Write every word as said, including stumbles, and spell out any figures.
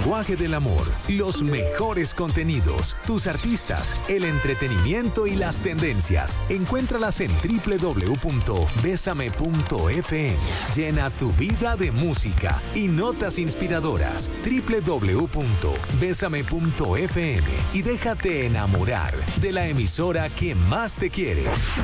lenguaje del amor, los mejores contenidos, tus artistas, el entretenimiento y las tendencias. Encuéntralas en doble u doble u doble u punto besame punto efe eme. Llena tu vida de música y notas inspiradoras. doble u doble u doble u punto besame punto efe eme y déjate enamorar de la emisora que más te quiere.